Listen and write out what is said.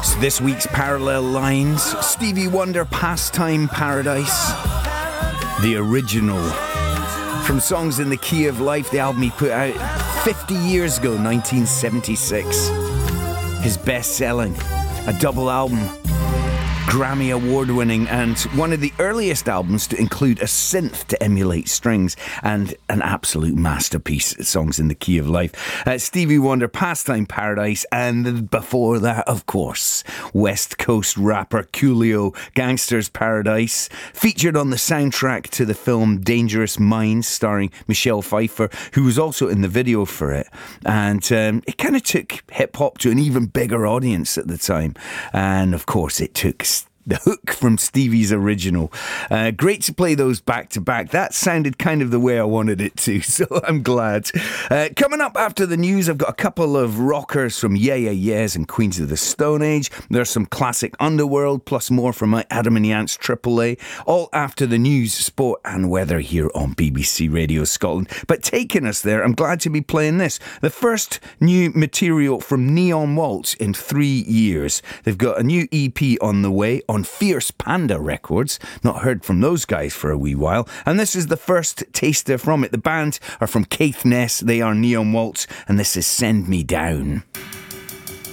So this week's Parallel Lines, Stevie Wonder, Pastime Paradise, the original. From Songs in the Key of Life, the album he put out 50 years ago, 1976. His best-selling, a double album, Grammy award-winning, and one of the earliest albums to include a synth to emulate strings, and an absolute masterpiece, Songs in the Key of Life. Stevie Wonder, Pastime Paradise, and before that, of course, West Coast rapper Coolio, Gangster's Paradise, featured on the soundtrack to the film Dangerous Minds, starring Michelle Pfeiffer, who was also in the video for it. And it kind of took hip-hop to an even bigger audience at the time. And of course, it took the hook from Stevie's original. Great to play those back to back. That sounded kind of the way I wanted it to, so I'm glad. Coming up after the news, I've got a couple of rockers from Yeah Yeah Yeahs and Queens of the Stone Age. There's some classic Underworld, plus more from my Adam and the Ants AAA. All after the news, sport and weather here on BBC Radio Scotland. But taking us there, I'm glad to be playing this. The first new material from Neon Waltz in 3 years. They've got a new EP on the way on Fierce Panda Records. Not heard from those guys for a wee while. And this is the first taster from it. The band are from Caithness. They are Neon Waltz. And this is Send Me Down.